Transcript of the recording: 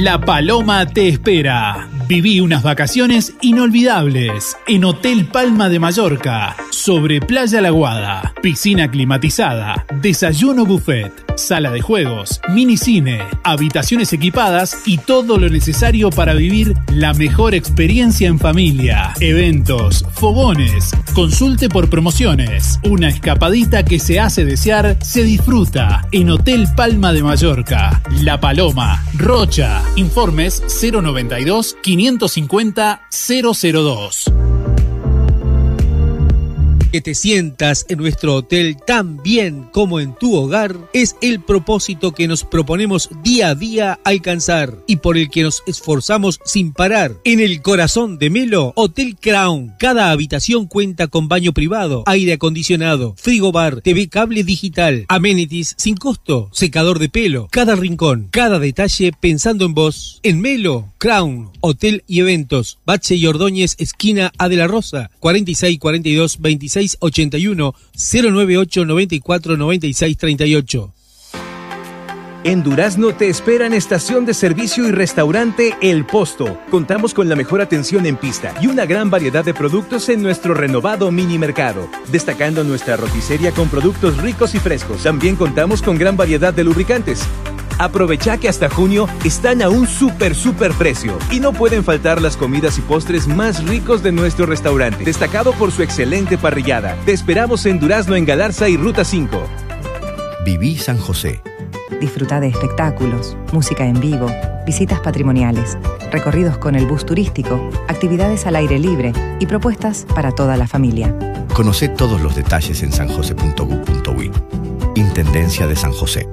La Paloma te espera. Viví unas vacaciones inolvidables en Hotel Palma de Mallorca, sobre Playa La Aguada, piscina climatizada, desayuno buffet, sala de juegos, minicine, habitaciones equipadas y todo lo necesario para vivir la mejor experiencia en familia. Eventos, fogones, consulte por promociones. Una escapadita que se hace desear, se disfruta en Hotel Palma de Mallorca. La Paloma, Rocha. Informes 092 550 002. Que te sientas en nuestro hotel tan bien como en tu hogar es el propósito que nos proponemos día a día alcanzar y por el que nos esforzamos sin parar. En el corazón de Melo, Hotel Crown. Cada habitación cuenta con baño privado, aire acondicionado, frigobar, TV cable digital, amenities sin costo, secador de pelo. Cada rincón, cada detalle pensando en vos. En Melo, Crown, Hotel y Eventos. Bache y Ordóñez, esquina A de la Rosa, 46 42 26 81 098 94 96 38. En Durazno te espera en estación de servicio y restaurante El Posto. Contamos con la mejor atención en pista y una gran variedad de productos en nuestro renovado mini mercado, destacando nuestra roticería con productos ricos y frescos. También contamos con gran variedad de lubricantes. Aprovecha que hasta junio están a un super precio y no pueden faltar las comidas y postres más ricos de nuestro restaurante, destacado por su excelente parrillada. Te esperamos en Durazno, en Galarza y Ruta 5. Viví San José. Disfruta de espectáculos, música en vivo, visitas patrimoniales, recorridos con el bus turístico, actividades al aire libre y propuestas para toda la familia. Conocé todos los detalles en sanjose.gov.uy. Intendencia de San José.